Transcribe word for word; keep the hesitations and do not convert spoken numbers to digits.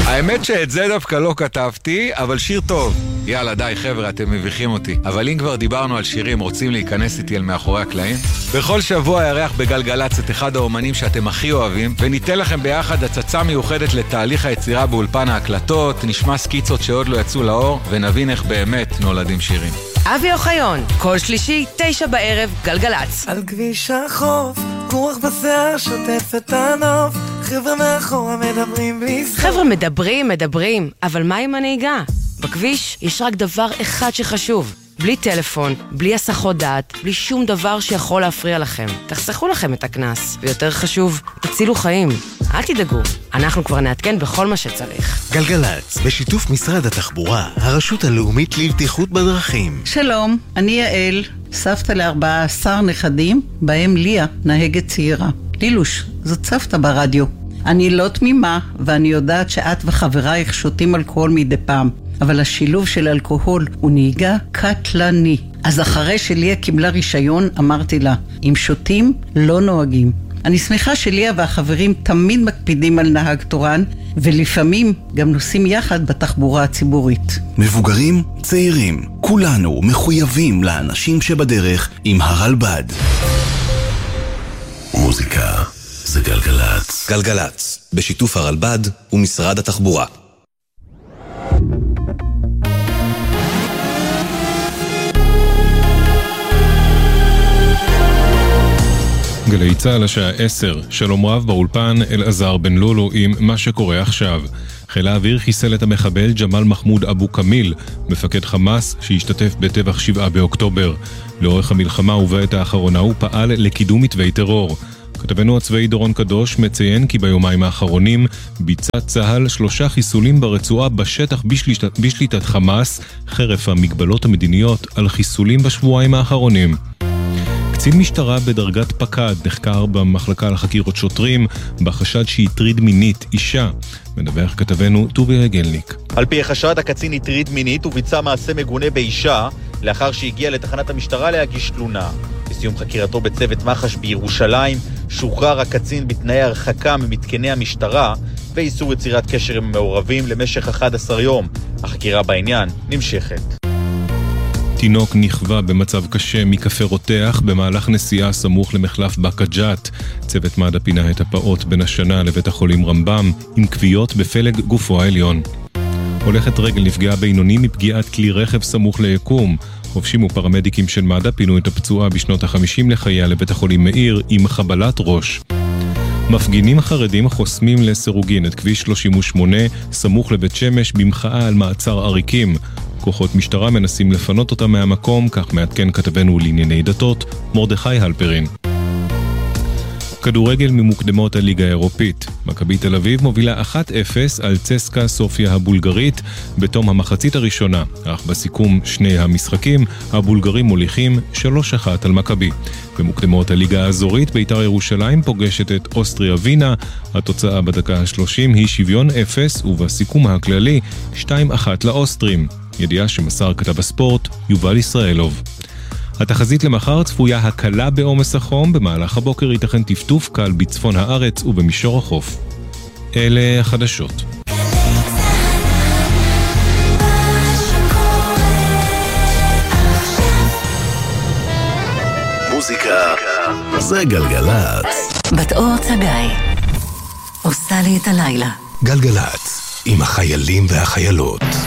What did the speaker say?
האמת שאת זה דווקא לא כתבתי, אבל שיר טוב. יאללה, די חבר'ה, אתם מביכים אותי. אבל אם כבר דיברנו על שירים, רוצים להיכנס איתי אל מאחורי הקלעים? בכל שבוע ירח בגלגלץ את אחד האומנים שאתם הכי אוהבים, וניתן לכם ביחד הצצה מיוחדת לתהליך היצירה באולפן ההקלטות, נשמע סקיצות שעוד לא יצאו לאור, ונבין איך באמת נולדים שירים. אבי אוחיון, כל שלישי, תשע בערב, גלגלץ. על כביש החוף, רוח בשיער שוטף את הנוף, חבר'ה מאחורה מדברים בלי סוף. חבר'ה מדברים, מדברים, אבל מה עם הנהיגה? בכביש יש רק דבר אחד שחשוב, בלי טלפון, בלי הסחות דעת, בלי שום דבר שיכול להפריע לכם. תחסכו לכם את הכנס, ויותר חשוב, תצילו חיים. אל תדאגו, אנחנו כבר נעדכן בכל מה שצריך. גלגלץ, בשיתוף משרד התחבורה, הרשות הלאומית לבטיחות בדרכים. שלום, אני יעל, סבתא לארבעה עשר נכדים, בהם ליה, נהגת צעירה. לילוש, זאת סבתא ברדיו. אני לא תמימה, ואני יודעת שאת וחברייך שותים אלכוהול מדי פעם. אבל השילוב של אלכוהול הוא נהיגה קטלני. אז אחרי שליה קיבלה רישיון, אמרתי לה, אם שותים, לא נוהגים. אני שמחה שליה והחברים תמיד מקפידים על נהג תורן, ולפעמים גם נוסעים יחד בתחבורה הציבורית. מבוגרים, צעירים, כולנו מחויבים לאנשים שבדרך עם הרלב"ד. מוזיקה זה גלגלץ. גלגלץ, בשיתוף הרלב"ד ומשרד התחבורה. גלי צהל השעה עשר, שלום רב באולפן אלעזר בן לולו עם מה שקורה עכשיו. חיל האוויר חיסל את המחבל ג'מאל מחמוד אבו כמיל, מפקד חמאס שהשתתף בטבח שבעה באוקטובר. לאורך המלחמה ובעת האחרונה הוא פעל לקידום מתווי טרור. כתבנו הצבאי דורון קדוש מציין כי ביומיים האחרונים ביצע צהל שלושה חיסולים ברצועה בשטח בשליטת, בשליטת חמאס, חרף המגבלות המדיניות על חיסולים בשבועיים האחרונים. קצין משטרה בדרגת פקד נחקר במחלקה לחקירות שוטרים בחשד שהטריד מינית אישה. מדווח כתבנו טובי רגלניק. על פי החשד, הקצין הטריד מינית וביצע מעשה מגונה באישה לאחר שהגיע לתחנת המשטרה להגיש תלונה. בסיום חקירתו בצוות מח"ש בירושלים שוחרר הקצין בתנאי הרחקה ממתקני המשטרה ואיסור יצירת קשר עם המעורבים למשך אחד עשר יום. החקירה בעניין נמשכת. תינוק נכווה במצב קשה מקפה רותח במהלך נסיעה סמוך למחלף בקג'ת. צוות מד"א פינה את הפעוט בין השנה לבית החולים רמב"ם עם כוויות בפלג גופו העליון. הולכת רגל נפגעה בינוני מפגיעת כלי רכב סמוך ליקום. חובשים ופרמדיקים של מד"א פינו את הפצועה בשנות ה-חמישים לחייה לבית החולים מאיר עם חבלת ראש. מפגינים חרדים חוסמים לסירוגין את כביש שלושים ושמונה סמוך לבית שמש במחאה על מעצר עריקים. כוחות משטרה מנסים לפנות אותה מהמקום, כך מעדכן כתבנו לענייני דתות, מרדכי הלפרין. כדורגל ממוקדמות הליגה האירופית. מכבי תל אביב מובילה אחת אפס על צסקה סופיה הבולגרית בתום המחצית הראשונה, אך בסיכום שני המשחקים הבולגרים מוליכים שלוש אחת על מכבי. במוקדמות הליגה האזורית בית"ר ירושלים פוגשת את אוסטריה וינה, התוצאה בדקה ה-שלושים היא שוויון אפס ובסיכום הכללי שתיים אחת לאוסטרים. ידיעה שמסר כתב הספורט יובל ישראלוב. התחזית למחר צפויה הקלה בעומס החום, במהלך הבוקר ייתכן טפטוף קל בצפון הארץ ובמישור החוף. אלה החדשות. מוזיקה זה גלגלץ. בת אור צגאי עושה לי את הלילה. גלגלץ עם החיילים והחיילות.